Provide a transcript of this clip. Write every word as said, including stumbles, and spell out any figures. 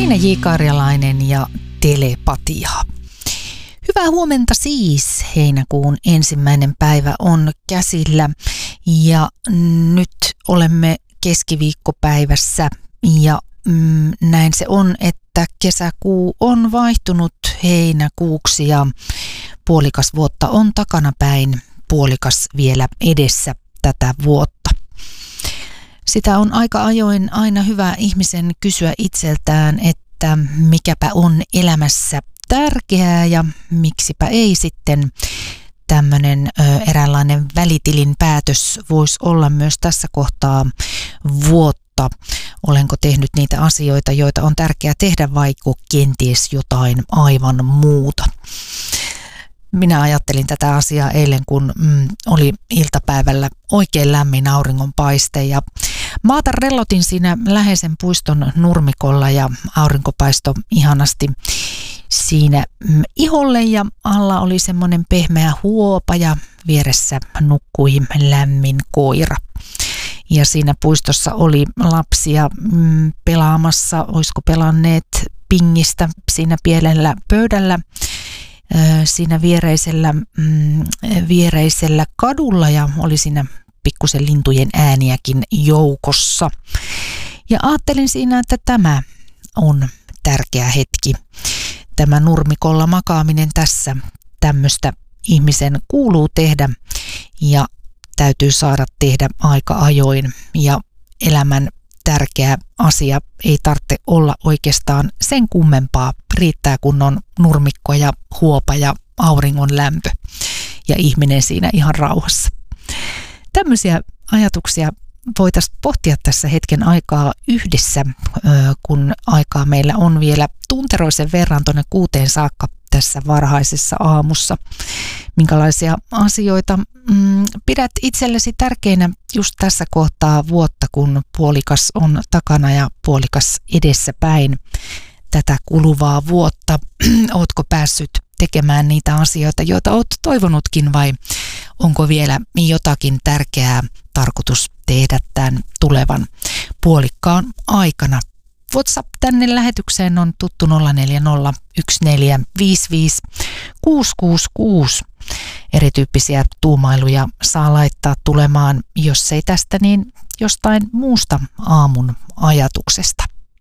Tiina J. Karjalainen ja telepatia. Hyvää huomenta siis. Heinäkuun ensimmäinen päivä on käsillä ja nyt olemme keskiviikkopäivässä ja mm, näin se on, että kesäkuu on vaihtunut heinäkuuksi ja puolikas vuotta on takanapäin, puolikas vielä edessä tätä vuotta. Sitä on aika ajoin aina hyvä ihmisen kysyä itseltään, että mikäpä on elämässä tärkeää ja miksipä ei sitten tämmöinen ö, eräänlainen välitilin päätös voisi olla myös tässä kohtaa vuotta. Olenko tehnyt niitä asioita, joita on tärkeää tehdä, vaikka kenties jotain aivan muuta? Minä ajattelin tätä asiaa eilen, kun mm, oli iltapäivällä oikein lämmin auringonpaiste ja maata rellotin siinä läheisen puiston nurmikolla ja aurinko paistoi ihanasti siinä mm, iholle ja alla oli semmoinen pehmeä huopa ja vieressä nukkui lämmin koira. Ja siinä puistossa oli lapsia mm, pelaamassa, olisiko pelanneet pingistä siinä pienellä pöydällä. Siinä viereisellä, mm, viereisellä kadulla ja oli siinä pikkusen lintujen ääniäkin joukossa. Ja ajattelin siinä, että tämä on tärkeä hetki. Tämä nurmikolla makaaminen tässä, tämmöistä ihmisen kuuluu tehdä ja täytyy saada tehdä aika ajoin ja elämän tärkeä asia ei tarvitse olla oikeastaan sen kummempaa. Riittää kun on nurmikko ja huopa ja auringon lämpö ja ihminen siinä ihan rauhassa. Tämmöisiä ajatuksia voitaisiin pohtia tässä hetken aikaa yhdessä, kun aikaa meillä on vielä tunteroisen verran tuonne kuuteen saakka tässä varhaisessa aamussa. Minkälaisia asioita mm, pidät itsellesi tärkeinä just tässä kohtaa vuotta, kun puolikas on takana ja puolikas edessä päin tätä kuluvaa vuotta? Ootko päässyt tekemään niitä asioita, joita oot toivonutkin, vai onko vielä jotakin tärkeää tarkoitus tehdä tämän tulevan puolikkaan aikana? WhatsApp tänne lähetykseen on tuttu nolla neljä nolla yksi neljä viisi viisi kuusi kuusi kuusi. Erityyppisiä tuumailuja saa laittaa tulemaan, jos ei tästä, niin jostain muusta aamun ajatuksesta.